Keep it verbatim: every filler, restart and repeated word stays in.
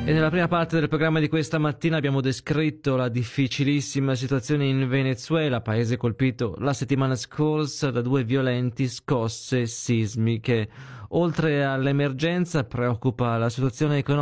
E nella prima parte del programma di questa mattina abbiamo descritto la difficilissima situazione in Venezuela, paese colpito la settimana scorsa da due violenti scosse sismiche. Oltre all'emergenza preoccupa la situazione economica